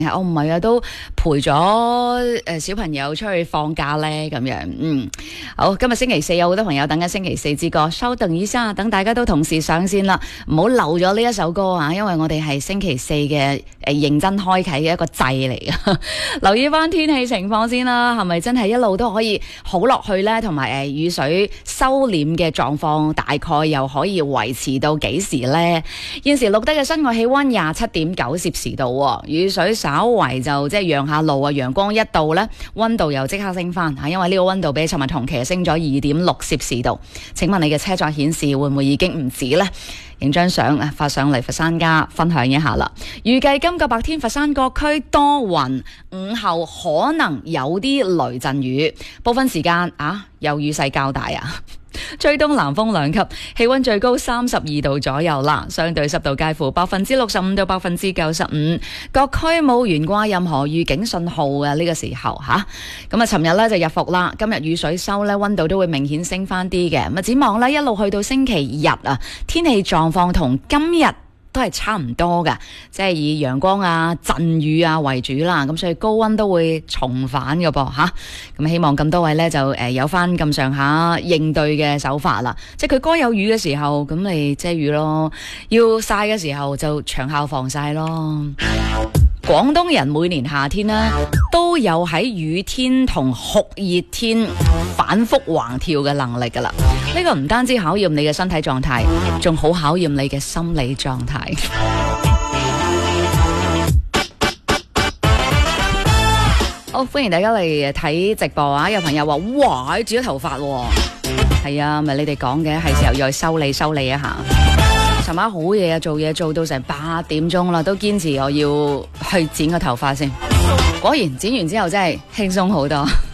我唔係啊，都陪咗小朋友出去放假咧，咁樣。好，今日星期四有好多朋友等緊星期四之歌，稍等一下，等大家都同時上線啦，唔好漏咗呢一首歌啊，因為我哋係星期四嘅認真開啟嘅一個掣嚟嘅。留意翻天氣情況先啦，係咪真係一路都可以好落去呢？同埋雨水收斂嘅狀況大概又可以維持到幾時呢？現時錄得嘅室外氣溫27.9攝氏度，雨水稍為就即係讓下路啊，陽光一到呢，溫度又即刻升翻嚇，因為呢個溫度比尋日同期升咗2.6攝氏度。請問你嘅車載顯示會唔會已經唔止呢？影張相啊，發上嚟佛山家分享一下啦。預計今個白天佛山各區多雲，午後可能有啲雷陣雨，部分時間有雨勢較大啊。吹東南風2級，氣溫最高32度左右啦，相對濕度介乎65%到95%，各區冇懸掛任何預警信號嘅呢個時候吓。咁啊，尋日咧就日伏啦，今日雨水收咧，溫度都會明顯升翻啲嘅。咁啊，展望咧一路去到星期日啊，天氣狀況同今日都係差唔多㗎，即係以陽光啊、陣雨啊為主啦，咁所以高溫都會重返嘅噃吓。咁希望咁多位呢，就有翻咁上下應對嘅手法啦。即係佢該有雨嘅時候，咁你遮雨咯；要曬嘅時候就長效防曬咯。廣東人每年夏天呢，都有喺雨天同酷熱天反覆橫跳嘅能力噶啦。呢個唔單止考驗你嘅身體狀態，仲好考驗你嘅心理狀態。好，歡迎大家嚟睇直播啊！有朋友話：哇，剪咗頭髮喎。係啊，咪你哋講嘅，係時候要去修理一下。尋晚好夜啊，做嘢做到成8點鐘啦，都堅持我要去剪個頭髮先。果然剪完之後真係輕鬆好多。